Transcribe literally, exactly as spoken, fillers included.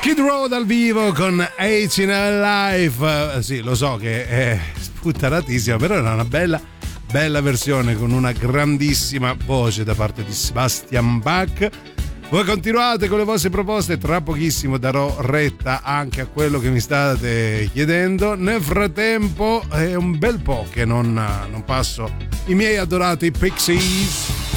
Kid Row dal vivo con H in Life. Sì, lo so che è sputtanatissima, però era una bella bella versione con una grandissima voce da parte di Sebastian Bach. Voi continuate con le vostre proposte, tra pochissimo darò retta anche a quello che mi state chiedendo. Nel frattempo è un bel po' che non, non passo i miei adorati Pixies.